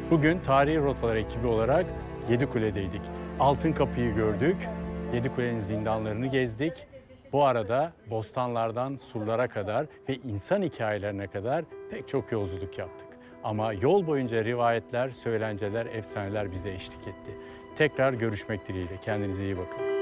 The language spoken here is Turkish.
Bugün Tarihi Rotalar ekibi olarak Yedikule'deydik. Altın Kapı'yı gördük, Yedikule'nin zindanlarını gezdik. Bu arada bostanlardan surlara kadar ve insan hikayelerine kadar pek çok yolculuk yaptık. Ama yol boyunca rivayetler, söylenceler, efsaneler bize eşlik etti. Tekrar görüşmek dileğiyle. Kendinize iyi bakın.